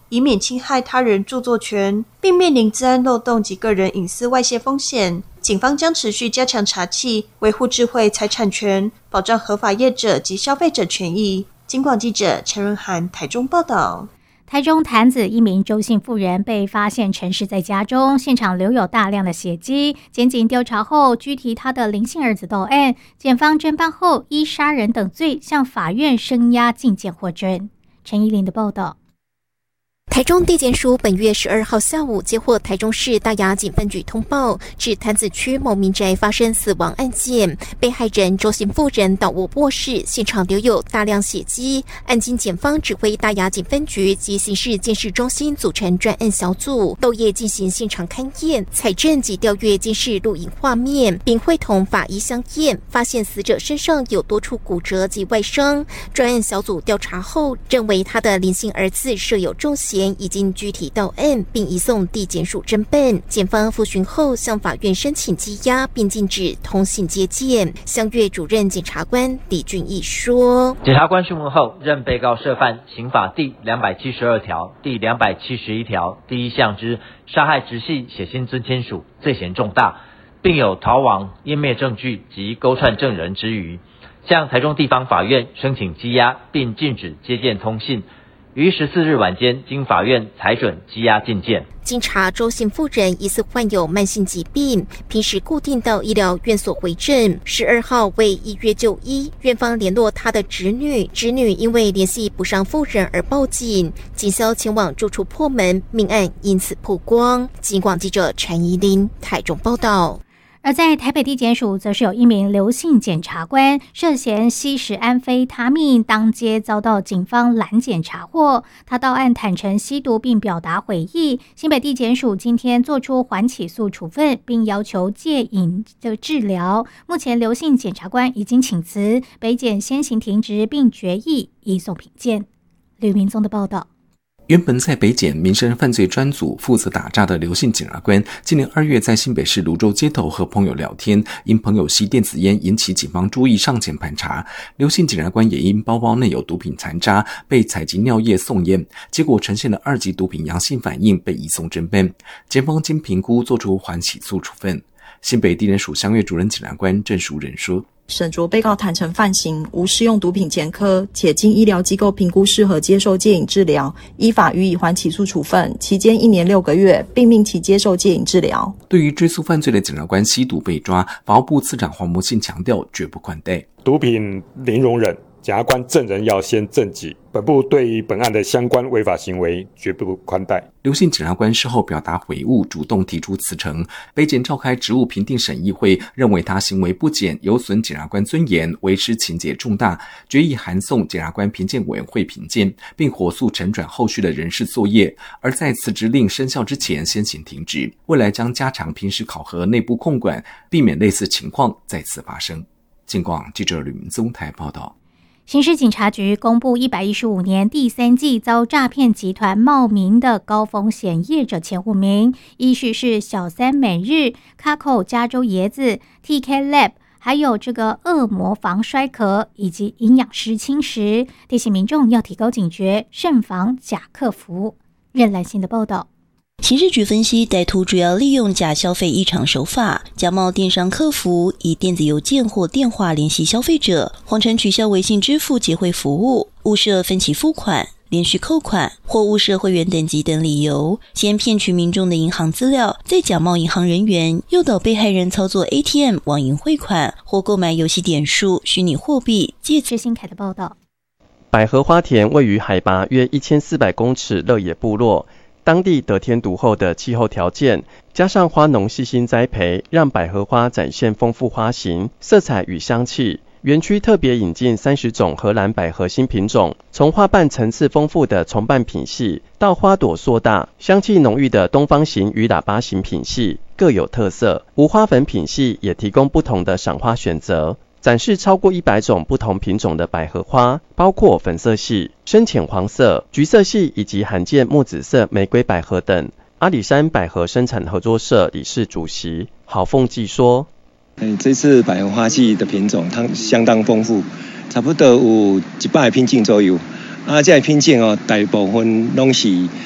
以免侵害他人著作权，并面临资安漏洞及个人隐私外泄风险。警方将持续加强查缉，维护智慧财产权，保障合法业者及消费者权益。警广记者陈润涵台中报道。 台中潭子一名周姓妇人被发现陈尸在家中，现场留有大量的血迹。检警调查后，拘提他的林姓儿子到案。检方侦办后，依杀人等罪向法院声押禁见获准。陈怡琳的报道。 台中地检署本月12号下午接获台中市大雅警分局通报，指潭子区某民宅发生死亡案件，被害人周姓妇人倒卧卧室，现场留有大量血迹。案经检方指挥大雅警分局及刑事监视中心组成专案小组，漏夜进行现场勘验、采证及调阅监视录影画面，并会同法医相验，发现死者身上有多处骨折及外伤。专案小组调查后，认为他的林姓儿子设有重嫌，已经具体到案，并移送地检署侦办。检方复讯后向法院申请羁押，并禁止通信接见。襄岳主任检察官李俊义说： 检察官讯问后，认被告涉犯刑法第272条、第271条第一项之杀害直系血亲尊亲属，罪嫌重大，并有逃亡、湮灭证据及勾串证人之余，向台中地方法院申请羁押，并禁止接见通信。于14日晚间，经法院裁准羁押禁见。 经查，周姓妇人疑似患有慢性疾病，平时固定到医疗院所回诊。12号为医院就医，院方联络他的侄女因为联系不上妇人而报警，警消前往住处破门，命案因此曝光。警广记者陈怡琳台中报道。 而在台北地检署，则是有一名刘姓检察官涉嫌吸食安非他命，当街遭到警方拦检查获。他到案坦诚吸毒，并表达悔意。新北地检署今天作出缓起诉处分，并要求戒瘾的治疗。目前刘姓检察官已经请辞，北检先行停职，并决议移送评鉴。吕明宗的报道。 原本在北检民生犯罪专组负责打诈的刘姓检察官，今年2月在新北市蘆洲街头和朋友聊天，因朋友吸电子烟引起警方注意，上前盘查。刘姓检察官也因包包内有毒品残渣，被采集尿液送验，结果呈现了2级毒品阳性反应，被移送侦办。检方经评估作出缓起诉处分。新北地检署襄岳主任检察官郑淑仁说： 审酌被告坦诚犯行，无适用毒品前科，且经医疗机构评估适合接受戒瘾治疗，依法予以缓起诉处分，期间1年6个月，并命其接受戒瘾治疗。 对于追诉犯罪的检察官吸毒被抓，法务部次长黄柏信强调绝不宽待。 毒品零容忍，检察官证人要先证己，本部对于本案的相关违法行为绝不宽待。 刘姓检察官事后表达悔悟，主动提出辞呈。北检召开职务评定审议会，认为他行为不检，有损检察官尊严，违失情节重大，决议函送检察官评鉴委员会评鉴，并火速承转后续的人事作业。而在辞职令生效之前先行停职，未来将加强平时考核、内部控管，避免类似情况再次发生。警广记者吕明宗台报道。 刑事警察局公布115年第3季遭诈骗集团冒名的高风险业者前5名，依序是小三美日、Caco 加州椰子、TK Lab， 还有这个恶魔防摔壳以及营养师轻食。提醒民众要提高警觉，慎防假客服。任兰心的报道。 刑事局分析，歹徒主要利用假消费异常手法，假冒电商客服，以电子邮件或电话联系消费者，谎称取消微信支付结汇服务，误设分期付款、连续扣款或误设会员等级等理由，先骗取民众的银行资料，再假冒银行人员，诱导被害人操作 ATM 网银汇款或购买游戏点数、虚拟货币。 借此新凯的报道。 百合花田位于海拔约1400公尺乐野部落，当地得天独厚的气候条件，加上花农细心栽培，让百合花展现丰富花型、色彩与香气。园区特别引进30种荷兰百合新品种，从花瓣层次丰富的重瓣品系，到花朵硕大、香气浓郁的东方型与喇叭型品系，各有特色。无花粉品系也提供不同的赏花选择。展示超过100种不同品种的百合花，包括粉色系、深浅黄色、橘色系以及罕见木紫色玫瑰百合等。阿里山百合生产合作社理事主席郝凤记说： 这次百合花系的品种它相当丰富，差不多有100个品种左右。这些品种大部分都是